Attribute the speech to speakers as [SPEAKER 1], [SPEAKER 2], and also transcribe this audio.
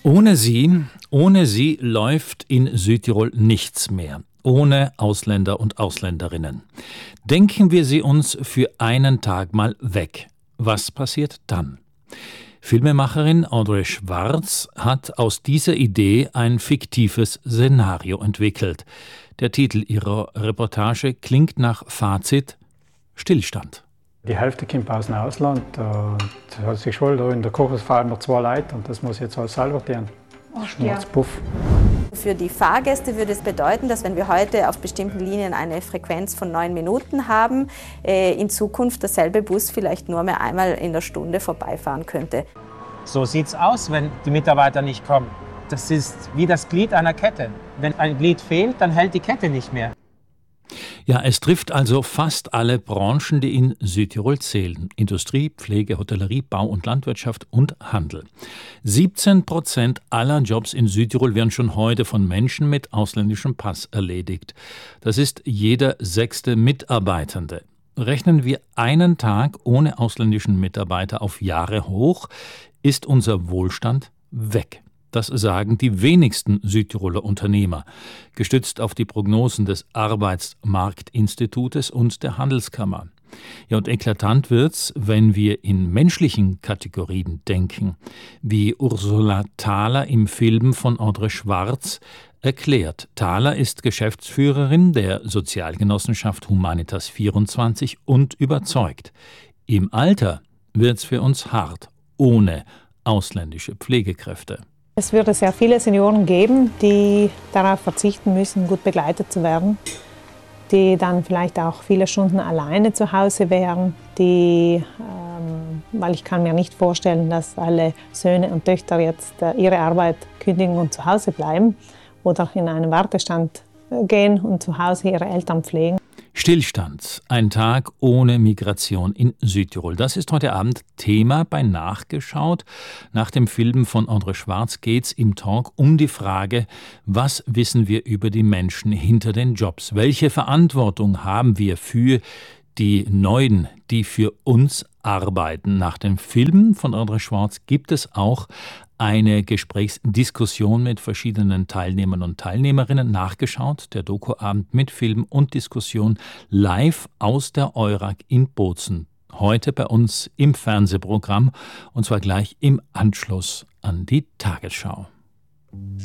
[SPEAKER 1] Ohne sie läuft in Südtirol nichts mehr. Ohne Ausländer und Ausländerinnen. Denken wir sie uns für einen Tag mal weg. Was passiert dann? Filmemacherin Audrey Schwarz hat aus dieser Idee ein fiktives Szenario entwickelt. Der Titel ihrer Reportage klingt nach Fazit: Stillstand.
[SPEAKER 2] Die Hälfte kommt aus dem Ausland. Da hat sich schon in der Küche fallen noch 2 Leute und das muss jetzt alles selber tun. Schmutzpuff.
[SPEAKER 3] Für die Fahrgäste würde es bedeuten, dass wenn wir heute auf bestimmten Linien eine Frequenz von 9 Minuten haben, in Zukunft derselbe Bus vielleicht nur mehr einmal in der Stunde vorbeifahren könnte.
[SPEAKER 4] So sieht's aus, wenn die Mitarbeiter nicht kommen. Das ist wie das Glied einer Kette. Wenn ein Glied fehlt, dann hält die Kette nicht mehr.
[SPEAKER 1] Ja, es trifft also fast alle Branchen, die in Südtirol zählen. Industrie, Pflege, Hotellerie, Bau und Landwirtschaft und Handel. 17% aller Jobs in Südtirol werden schon heute von Menschen mit ausländischem Pass erledigt. Das ist jeder 6. Mitarbeitende. Rechnen wir einen Tag ohne ausländischen Mitarbeiter auf Jahre hoch, ist unser Wohlstand weg. Das sagen die wenigsten Südtiroler Unternehmer, gestützt auf die Prognosen des Arbeitsmarktinstitutes und der Handelskammer. Ja, und eklatant wird's, wenn wir in menschlichen Kategorien denken, wie Ursula Thaler im Film von Audrey Schwarz erklärt. Thaler ist Geschäftsführerin der Sozialgenossenschaft Humanitas 24 und überzeugt: Im Alter wird's für uns hart, ohne ausländische Pflegekräfte.
[SPEAKER 5] Es würde sehr viele Senioren geben, die darauf verzichten müssen, gut begleitet zu werden, die dann vielleicht auch viele Stunden alleine zu Hause wären, weil ich kann mir nicht vorstellen, dass alle Söhne und Töchter jetzt ihre Arbeit kündigen und zu Hause bleiben oder in einen Wartestand gehen und zu Hause ihre Eltern pflegen.
[SPEAKER 1] Stillstand, ein Tag ohne Migration in Südtirol. Das ist heute Abend Thema bei Nachgeschaut. Nach dem Film von Audrey Schwarz geht's im Talk um die Frage, was wissen wir über die Menschen hinter den Jobs? Welche Verantwortung haben wir für die Neuen, die für uns arbeiten? Nach dem Film von Audrey Schwarz gibt es auch eine Gesprächsdiskussion mit verschiedenen Teilnehmern und Teilnehmerinnen. Nachgeschaut, der Dokuabend mit Film und Diskussion live aus der Eurag in Bozen. Heute bei uns im Fernsehprogramm und zwar gleich im Anschluss an die Tagesschau.